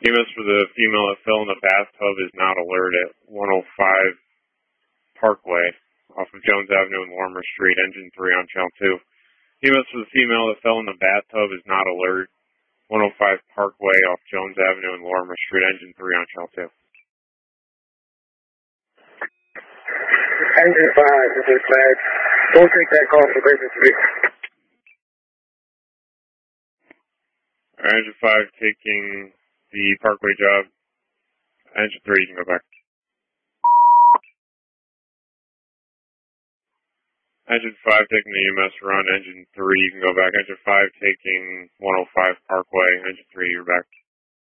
EMS for the female that fell in the bathtub is not alert at 105 Parkway off of Jones Avenue and Lorimer Street, engine 3 on channel 2. EMS for the female that fell in the bathtub is not alert. 105 Parkway off Jones Avenue and Lorimer Street, engine 3 on channel 2. Engine 5, this is flag. Don't take that call for emergency. Engine 5 taking the Parkway job. Engine 3, you can go back. Engine 5 taking the EMS run. Engine 3, you can go back. Engine 5 taking 105 Parkway. Engine 3, you're back.